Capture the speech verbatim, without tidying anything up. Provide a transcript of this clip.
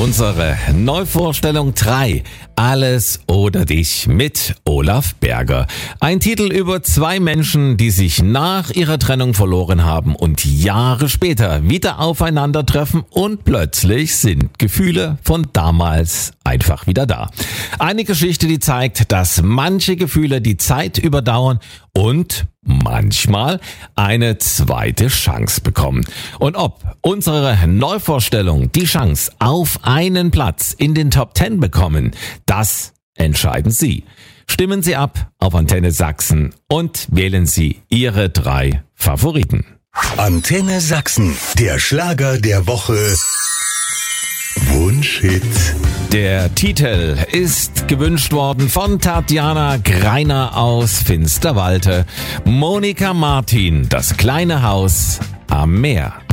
Unsere Neuvorstellung drei. Alles oder dich mit Olaf Berger. Ein Titel über zwei Menschen, die sich nach ihrer Trennung verloren haben und Jahre später wieder aufeinandertreffen und plötzlich sind Gefühle von damals einfach wieder da. Eine Geschichte, die zeigt, dass manche Gefühle die Zeit überdauern und manchmal eine zweite Chance bekommen. Und ob unsere Neuvorstellung die Chance auf einen Platz in den Top Ten bekommen, das entscheiden Sie. Stimmen Sie ab auf Antenne Sachsen und wählen Sie Ihre drei Favoriten. Antenne Sachsen, der Schlager der Woche. Wunschhit. Der Titel ist gewünscht worden von Tatjana Greiner aus Finsterwalde. Monika Martin, das kleine Haus am Meer.